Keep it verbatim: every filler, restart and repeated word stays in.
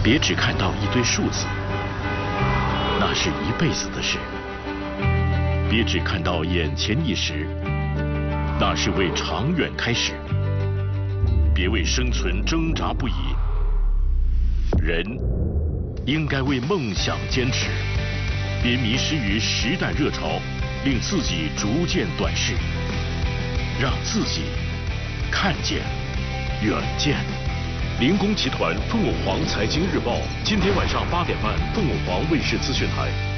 别只看到一堆数字，那是一辈子的事；别只看到眼前一时，那是为长远开始。别为生存挣扎不已，人应该为梦想坚持。别迷失于时代热潮，令自己逐渐短视，让自己看见远见。林工集团凤凰财经日报，今天晚上八点半，凤凰卫视资讯台。